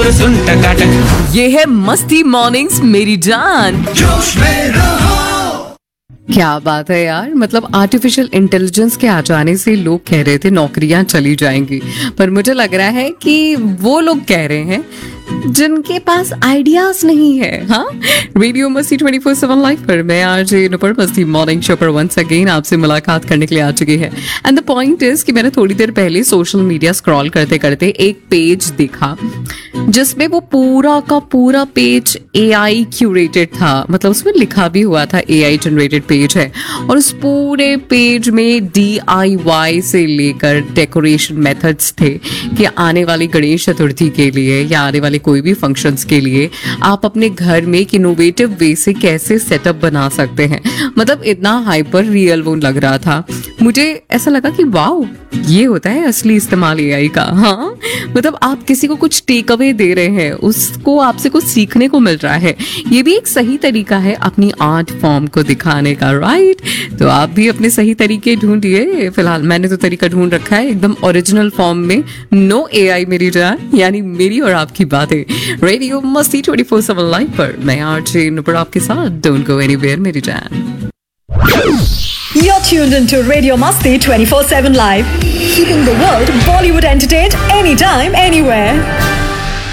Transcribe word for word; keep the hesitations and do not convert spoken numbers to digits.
तो सुन टकाटक। ये है मस्ती मॉर्निंग्स मेरी जान। जोश में रहो। क्या बात है यार, मतलब आर्टिफिशियल इंटेलिजेंस के आ जाने से लोग कह रहे थे नौकरियां चली जाएंगी, पर मुझे लग रहा है कि वो लोग कह रहे हैं जिनके पास आइडियाज नहीं है। हाँ, रेडियो मस्ती ट्वेंटी फोर सेवन लाइव पर मैं आरजे नुपुर मस्ती मॉर्निंग शो पर वंस अगेन आपसे मुलाकात करने के लिए आ चुकी है। एंड द पॉइंट इज कि मैंने थोड़ी देर पहले सोशल मीडिया स्क्रॉल करते करते एक पेज देखा जिसमें वो पूरा का पूरा पेज एआई क्यूरेटेड था, मतलब उसमें लिखा भी हुआ था एआई जनरेटेड पेज है, और उस पूरे पेज में डीआईवाई से लेकर डेकोरेशन मेथड्स थे कि आने वाली गणेश चतुर्थी के लिए या आने वाले कोई भी फंक्शंस के लिए आप अपने घर में एक इनोवेटिव वे से कैसे सेटअप बना सकते हैं। मतलब इतना हाइपर रियल वो लग रहा था, मुझे ऐसा लगा कि वाओ, ये होता है असली इस्तेमाल एआई का। हाँ, मतलब आप किसी को कुछ टेक अवे दे रहे हैं, उसको आपसे कुछ सीखने को मिल रहा है, ये भी एक सही तरीका है अपनी आर्ट फॉर्म को दिखाने का, राइट? तो आप भी अपने सही तरीके ढूंढिए। फिलहाल मैंने तो तरीका ढूंढ रखा है एकदम ओरिजिनल फॉर्म में, नो एआई मेरी जान, यानी मेरी और आपकी बातें। रेडियो मस्ती ट्वेंटी फोर सेवन लाइव पर मैं आरजे नुपुर आपके साथ। डोंट गो एनीवेयर मेरी जान। You're tuned into Radio Masti twenty four seven Live, keeping the world Bollywood entertained anytime, anywhere.